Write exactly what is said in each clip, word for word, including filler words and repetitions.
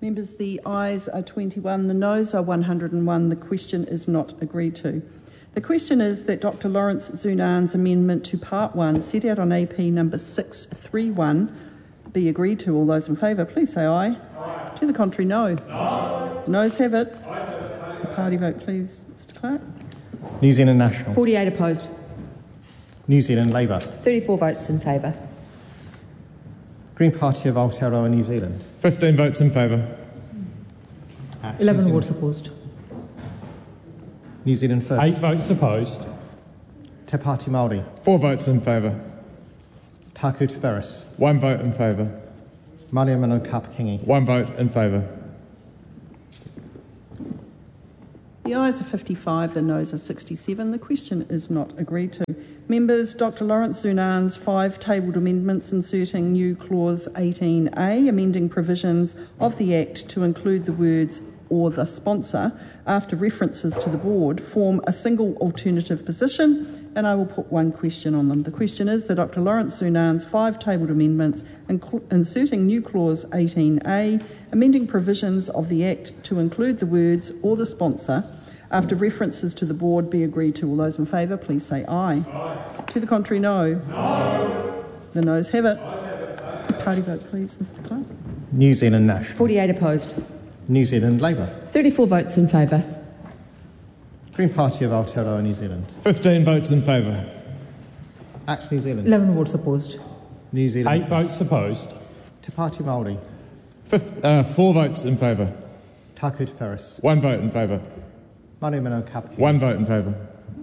Members, the ayes are twenty-one, the noes are one hundred and one. The question is not agreed to. The question is that Doctor Lawrence Zunan's amendment to Part one, set out on A P number six three one, be agreed to. All those in favour, please say aye. Aye. To the contrary, no. No. The noes have it. The party vote, please, Mr Clerk. New Zealand National. forty-eight opposed. New Zealand Labour. thirty-four votes in favour. Green Party of Aotearoa New Zealand. fifteen votes in favour. eleven votes opposed. New Zealand First. Eight votes opposed. Te Pāti Māori. Four votes in favour. Taku Te Wheres. One vote in favour. Maria Mano Kapakingi. One vote in favour. The ayes are fifty-five, the noes are sixty-seven. The question is not agreed to. Members, Doctor Lawrence Zunan's five tabled amendments inserting new clause eighteen A, amending provisions of the Act to include the words or the sponsor after references to the board, form a single alternative position, and I will put one question on them. The question is that Doctor Lawrence Zunan's five tabled amendments inserting new clause eighteen A, amending provisions of the Act to include the words or the sponsor after references to the board be agreed to. All those in favour, please say aye. Aye. To the contrary, no. No. The noes have it. Party vote, please, Mr Clerk. New Zealand National. forty-eight opposed. New Zealand Labour. thirty-four votes in favour. Green Party of Aotearoa New Zealand. fifteen votes in favour. Act New Zealand. eleven votes opposed. New Zealand. Eight votes opposed. Te Pāti Māori. Fifth, uh, four votes in favour. Taku Te Wheres. One vote in favour. Maria Mano Kapakingi. One vote in favour.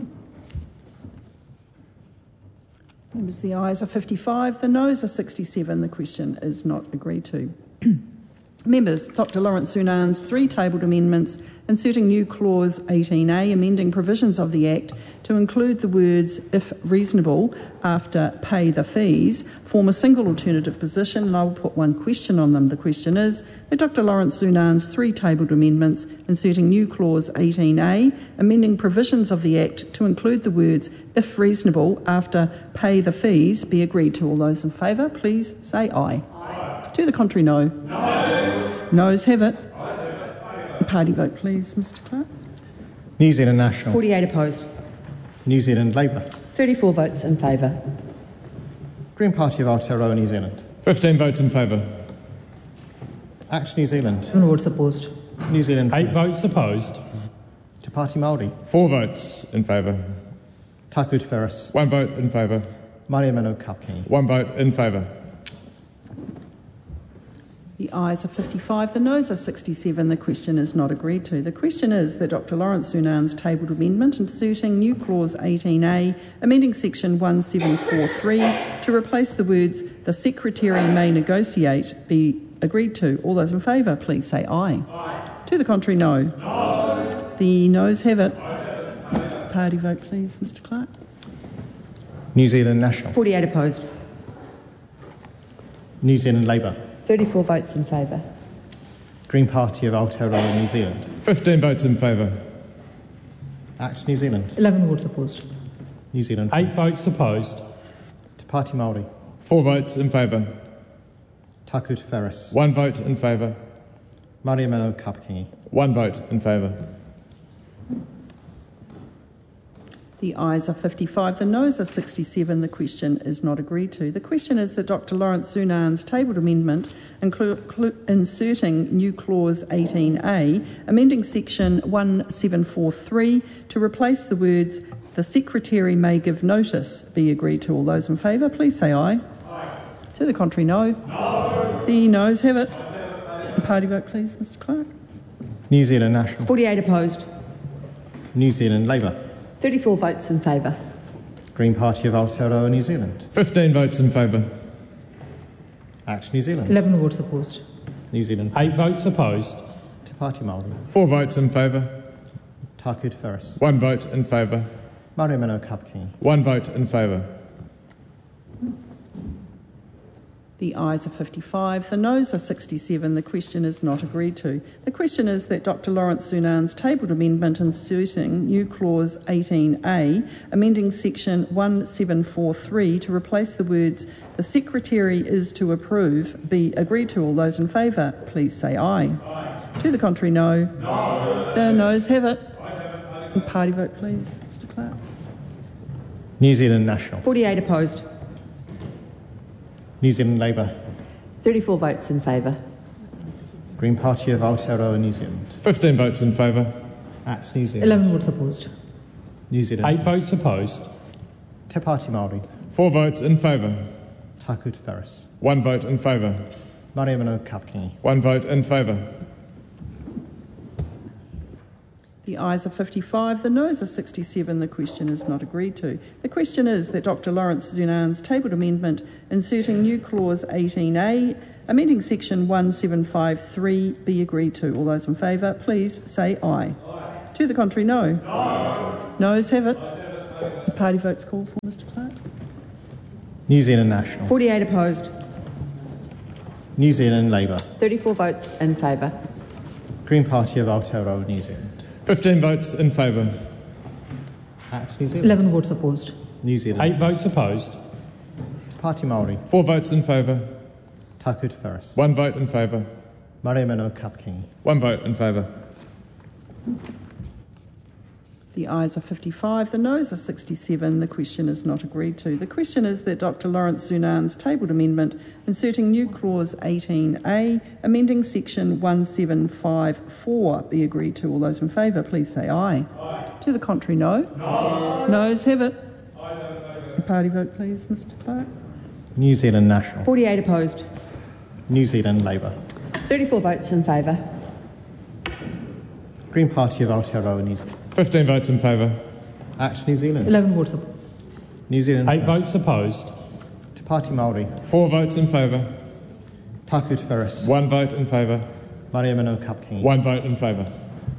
Members, the ayes are fifty-five, the noes are sixty-seven. The question is not agreed to. Members, Doctor Lawrence Zunan's three tabled amendments inserting new clause eighteen A, amending provisions of the Act to include the words if reasonable after pay the fees, form a single alternative position, and I will put one question on them. The question is that Doctor Lawrence Zunan's three tabled amendments inserting new clause eighteen A, amending provisions of the Act to include the words if reasonable after pay the fees be agreed to. All those in favour, please say aye. To the contrary, no. No. Noes have it. Party vote, please, Mr Clerk. New Zealand National. forty-eight opposed. New Zealand Labour. thirty-four votes in favour. Green Party of Aotearoa New Zealand. fifteen votes in favour. Act New Zealand. eleven votes opposed. New Zealand Eight First. votes opposed. Te Pāti Māori. Four votes in favour. Taku Te Wheres. One vote in favour. Maria Mano Kapakingi. One vote in favour. The ayes are fifty-five, the noes are sixty-seven. The question is not agreed to. The question is that Doctor Lawrence Zunan's tabled amendment inserting new clause eighteen A, amending section one seven four three to replace the words the Secretary may negotiate be agreed to. All those in favour, please say aye. Aye. To the contrary, no. No. The noes have it. Party vote, please, Mr Clerk. New Zealand National. forty-eight opposed. New Zealand Labour. thirty-four votes in favour. Green Party of Aotearoa New Zealand. fifteen votes in favour. Act New Zealand. eleven votes opposed. New Zealand. Eight votes opposed. Te Pāti Māori. Four votes in favour. Taku Te Wheres. One vote in favour. Maria Mano Kapakingi. One vote in favour. The ayes are fifty-five, the noes are sixty-seven. The question is not agreed to. The question is that Doctor Lawrence Zunan's tabled amendment inclu- clu- inserting new clause eighteen A, amending section one seven four three to replace the words the Secretary may give notice be agreed to. All those in favour, please say aye. Aye. To the contrary, no. No. The noes have it. Party vote, please, Mr Clerk. New Zealand National. forty-eight opposed. New Zealand Labour. thirty-four votes in favour. Green Party of Aotearoa New Zealand. fifteen votes in favour. Act New Zealand. eleven votes opposed. New Zealand. Eight votes opposed. Te Pāti Māori. Four votes in favour. Taku Te Wheres. One vote in favour. Maria Mano Kapakingi. One vote in favour. The ayes are fifty-five, the noes are sixty-seven. The question is not agreed to. The question is that Doctor Lawrence Sunan's tabled amendment inserting new clause eighteen A, amending section one seven four three to replace the words "the Secretary is to approve" be agreed to. All those in favour, please say aye. Aye. To the contrary, no. No. The noes have it. And party vote, please, Mr Clark. New Zealand National. forty-eight opposed. New Zealand Labour. thirty-four votes in favour. Green Party of Aotearoa New Zealand. fifteen votes in favour. Acts New Zealand. eleven votes opposed. New Zealand. eight votes opposed. Te Pāti Māori. four votes in favour. Taku Te Wheres. one vote in favour. Mariamano Kapkingi. one vote in favour. The ayes are fifty-five, the noes are sixty-seven. The question is not agreed to. The question is that Doctor Lawrence Sunan's tabled amendment inserting new clause eighteen A, amending section one seven five three be agreed to. All those in favour, please say aye. Aye. To the contrary, no. No. Noes have it. The party votes called for, Mr Clark. New Zealand National. forty-eight opposed. New Zealand Labour. thirty-four votes in favour. Green Party of Aotearoa New Zealand. fifteen votes in favour. Acts New Zealand. eleven votes opposed. New Zealand. eight votes opposed. Te Pāti Māori. four votes in favour. Taku Te Wheres. one vote in favour. Mariamano Kapkingi. one vote in favour. The ayes are fifty-five, the noes are sixty-seven. The question is not agreed to. The question is that Doctor Lawrence Sunan's tabled amendment inserting new clause eighteen A, amending section one seven five four be agreed to. All those in favour, please say aye. Aye. To the contrary, no. No. Noes have it. A party vote, please, Mr Clark. New Zealand National. forty-eight opposed. New Zealand Labour. thirty-four votes in favour. Green Party of Aotearoa New Zealand. fifteen votes in favour. Acts New Zealand. eleven votes opposed. New Zealand. eight First. votes opposed. Te Pāti Māori. four votes in favour. Taku Te Wheres. one vote in favour. Mariamano Kapkingi. one vote in favour.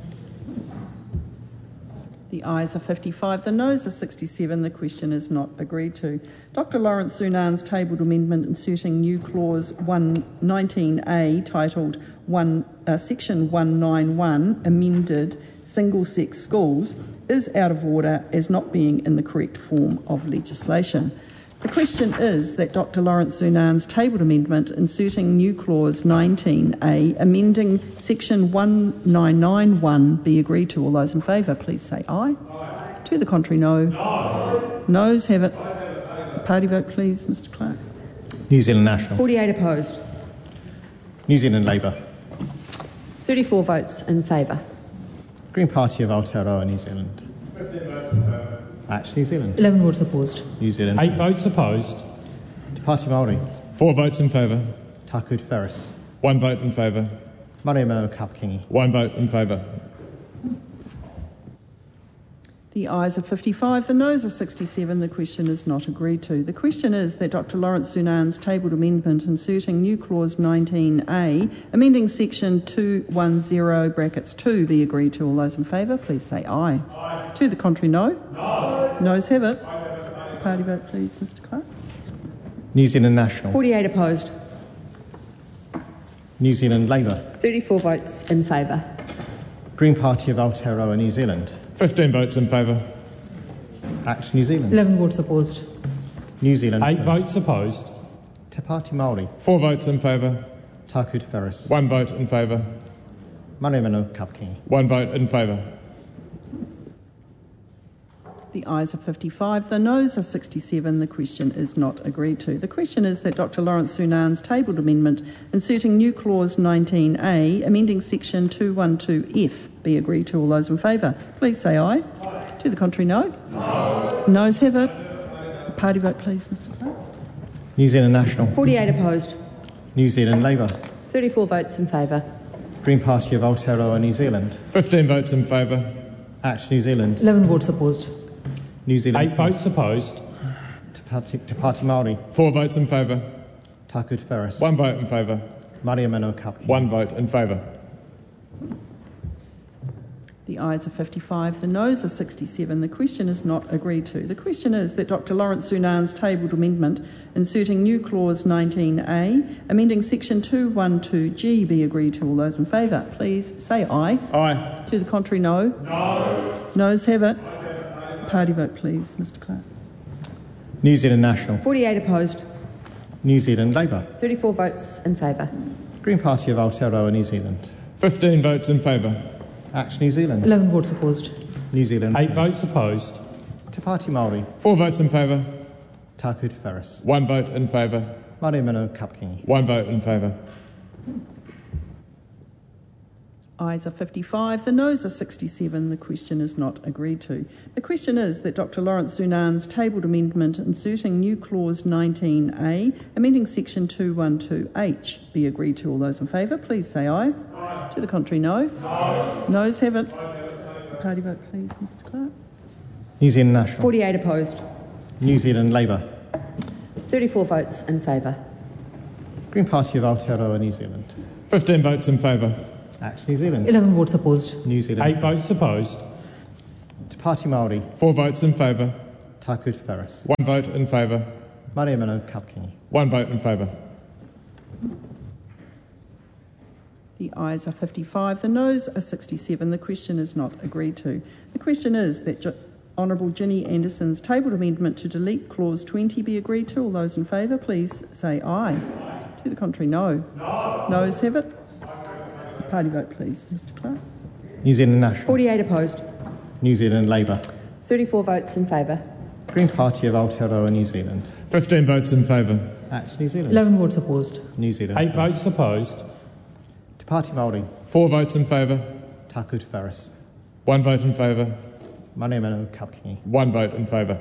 The ayes are fifty-five, the noes are sixty-seven. The question is not agreed to. Doctor Lawrence Sunan's tabled amendment inserting new clause one nineteen A titled one, uh, section one ninety-one amended single-sex schools is out of order as not being in the correct form of legislation. The question is that Doctor Lawrence Sunan's tabled amendment inserting new clause nineteen A, amending section one nine nine one be agreed to. All those in favour, please say aye. Aye. To the contrary, no. No. Noes have it. Party vote, please, Mr Clark. New Zealand National. forty-eight opposed. New Zealand Labour. thirty-four votes in favour. Green Party of Aotearoa New Zealand. Acts New Zealand. eleven votes opposed. New Zealand. eight votes opposed. Te Pāti Māori. four votes in favour. Taku Te Wheres. one vote in favour. Mariamano Kapkingi. one vote in favour. The ayes are fifty-five, the noes are sixty-seven. The question is not agreed to. The question is that Doctor Lawrence Sunan's tabled amendment inserting new clause nineteen A, amending section two ten brackets two be agreed to. All those in favour, please say aye. Aye. To the contrary, no. No. Noes have it. Party vote, please, Mr Clark. New Zealand National. forty-eight opposed. New Zealand Labour. thirty-four votes in favour. Green Party of Aotearoa New Zealand. fifteen votes in favour. Acts New Zealand. eleven votes opposed. New Zealand. eight First. votes opposed. Te Pāti Māori. four votes in favour. Taku Te Wheres. one vote in favour. Mariamano Kapkingi. one vote in favour. The ayes are fifty-five, the noes are sixty-seven. The question is not agreed to. The question is that Doctor Lawrence Sunan's tabled amendment inserting new clause nineteen A, amending section two twelve F be agreed to. All those in favour, please say aye. Aye. To the contrary, no. No. Noes have it. Party vote, please, Mr Clark. New Zealand National. forty-eight opposed. New Zealand Labour. thirty-four votes in favour. Green Party of Aotearoa New Zealand. fifteen votes in favour. Acts New Zealand. eleven votes opposed. New Zealand. eight votes opposed. Te Pāti, Te Pāti Māori. four votes in favour. Taku Te Wheres. one vote in favour. Mariamano Kapkingi. one vote in favour. The ayes are fifty-five, the noes are sixty-seven. The question is not agreed to. The question is that Doctor Lawrence Sunan's tabled amendment inserting new clause nineteen A, amending section two twelve G be agreed to. All those in favour, please say aye. Aye. To the contrary, no. No. Noes have it. Party vote, please, Mr Clark. New Zealand National. forty-eight opposed. New Zealand Labour. thirty-four votes in favour. Green Party of Aotearoa New Zealand. fifteen votes in favour. Action New Zealand. eleven votes opposed. New Zealand. eight First. votes opposed. Te Pāti Māori. four votes in favour. Taku Te Wharis. one vote in favour. Mare Mino Kapkingi. one vote in favour. Ayes are fifty-five, the noes are sixty-seven. The question is not agreed to. The question is that Doctor Lawrence Sunan's tabled amendment inserting new clause nineteen A, amending section two twelve H be agreed to. All those in favour, please say aye. Aye. To the contrary, no. No. Noes have it. Party vote, please, Mr Clark. New Zealand National. forty-eight opposed. New Zealand Labour. thirty-four votes in favour. Green Party of Aotearoa New Zealand. fifteen votes in favour. Action New Zealand. eleven votes opposed. New Zealand. eight votes opposed. Te Pāti Māori. four votes in favour. Taku Te Wharis. one vote in favour. Mare Mino Kapkingi. one vote in favour. The ayes are fifty-five, the noes are sixty-seven. The question is not agreed to. The question is that Jo- Honourable Ginny Anderson's tabled amendment to delete clause twenty be agreed to. All those in favour, please say aye. Aye. To the contrary, no. No. Noes have it. Party vote, please, Mr Clark. New Zealand National. forty-eight opposed. New Zealand Labour. thirty-four votes in favour. Green Party of Aotearoa New Zealand. fifteen votes in favour. Action New Zealand. eleven votes opposed. New Zealand. eight First. votes opposed. Te Pāti Māori. four votes in favour. Taku Te Wharis. one vote in favour. Mare Mino Kapkingi. one vote in favour.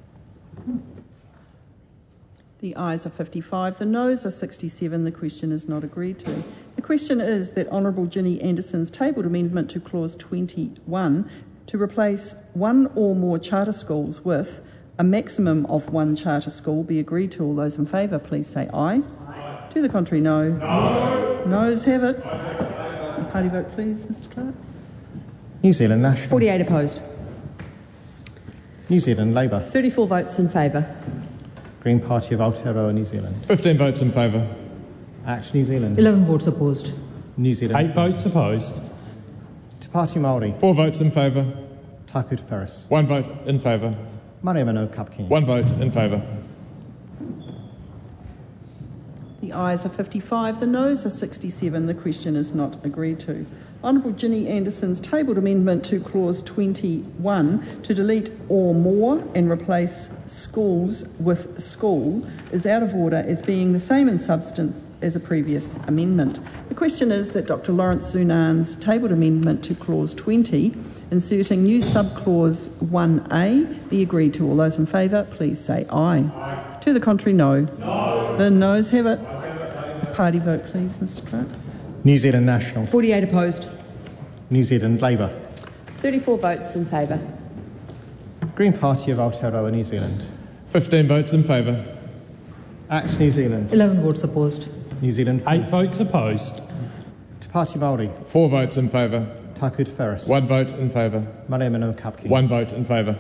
The ayes are fifty-five, the noes are sixty-seven. The question is not agreed to. The question is that Honourable Ginny Anderson's tabled amendment to clause twenty-one to replace one or more charter schools with a maximum of one charter school be agreed to. All those in favour, please say aye. Aye. To the contrary, no. No. Noes have it. Party vote, please, Mr Clark. New Zealand National. forty-eight opposed. New Zealand Labour. thirty-four votes in favour. Green Party of Aotearoa New Zealand. fifteen votes in favour. Action New Zealand. eleven votes opposed. New Zealand. eight First. votes opposed. Te Pāti Māori. four votes in favour. Taku Te Wharis. one vote in favour. Mare Mino Kapkingi. one vote in favour. The ayes are fifty-five, the noes are sixty-seven. The question is not agreed to. Honourable Ginny Anderson's tabled amendment to clause twenty-one to delete or more and replace schools with school is out of order as being the same in substance as a previous amendment. The question is that Doctor Lawrence Sunan's tabled amendment to clause twenty, inserting new subclause one A, be agreed to. All those in favour, please say aye. Aye. To the contrary, no. No. The noes have it. Party vote, please, Mr Clark. New Zealand National. forty-eight opposed. New Zealand Labour. thirty-four votes in favour. Green Party of Aotearoa New Zealand. fifteen votes in favour. Action New Zealand. eleven votes opposed. New Zealand eight First. votes opposed. Te Pāti Māori. four votes in favour. Taku Te Wharis. one vote in favour. Mare Mino Kapkingi. one vote in favour.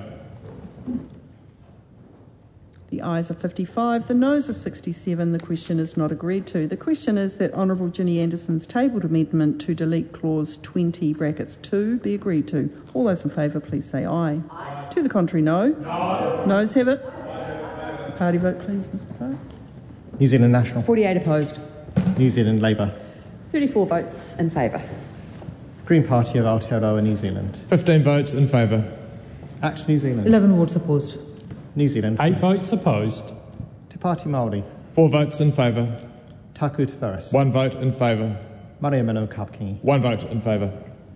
The ayes are fifty-five, the noes are sixty-seven. The question is not agreed to. The question is that Honourable Ginny Anderson's tabled amendment to delete clause twenty brackets two be agreed to. All those in favour, please say aye. Aye. To the contrary, no. No. Noes have it. Party vote, please, Mr Clark. New Zealand National. forty-eight opposed. New Zealand Labour. thirty-four votes in favour. Green Party of Aotearoa New Zealand. fifteen votes in favour. Action New Zealand. eleven votes opposed. New Zealand eight First. votes opposed. Te Pāti Māori. four votes in favour. Taku Te Wharis. one vote in favour. Mare Mino Kapkingi. one vote in favour.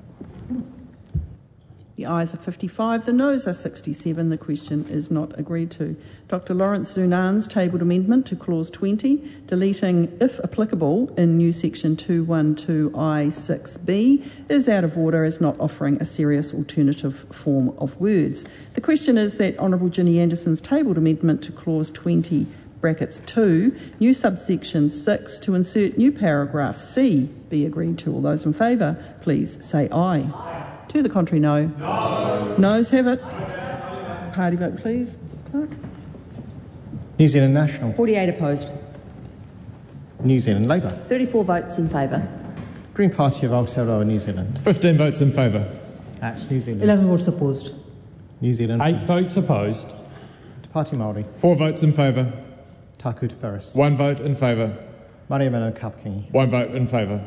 The ayes are fifty-five, the noes are sixty-seven. The question is not agreed to. Doctor Lawrence Sunan's tabled amendment to clause twenty, deleting, if applicable, in new section two twelve I six B, is out of order as not offering a serious alternative form of words. The question is that Honourable Ginny Anderson's tabled amendment to clause twenty brackets two, new subsection six, to insert new paragraph C be agreed to. All those in favour, please say aye. Aye. To the contrary, no. No. Noes have it. Party vote, please, Mister Clerk. New Zealand National. forty-eight opposed. New Zealand Labour. thirty-four votes in favour. Green Party of Aotearoa New Zealand. fifteen votes in favour. Act New Zealand. eleven votes opposed. New Zealand eight First. votes opposed. Te Pāti Māori. four votes in favour. Taku Te Whereas. one vote in favour. Mariamana Kapkingi. one vote in favour.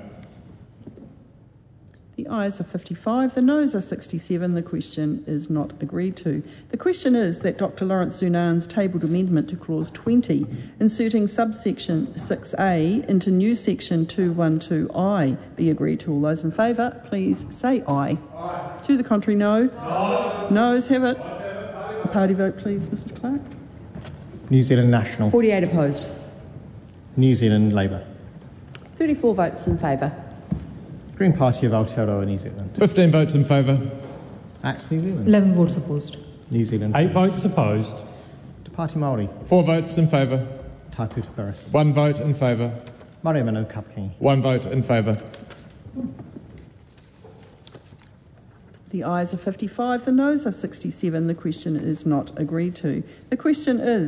The ayes are fifty-five, the noes are sixty-seven. The question is not agreed to. The question is that Doctor Lawrence Sunan's tabled amendment to clause twenty, inserting subsection six A into new section two twelve I, be agreed to. All those in favour, please say aye. Aye. To the contrary, no. No. Noes have it. A party vote, please, Mister Clerk. New Zealand National. forty-eight opposed. New Zealand Labour. thirty-four votes in favour. Green Party of Aotearoa New Zealand. fifteen votes in favour. Act New Zealand. eleven votes opposed. New Zealand eight First. votes opposed. Te Pāti Māori. four votes in favour. Taku Te Whereas. one vote in favour. Mariamana Kapkingi. one vote in favour. The ayes are fifty-five, the noes are sixty-seven. The question is not agreed to. The question is